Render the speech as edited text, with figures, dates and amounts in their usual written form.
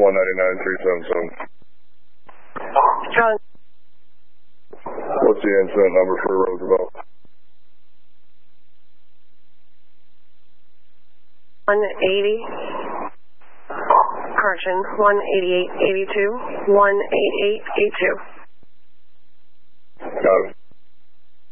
199-377. John. What's the incident number for Roosevelt? 180. Correction, 18882, 18882.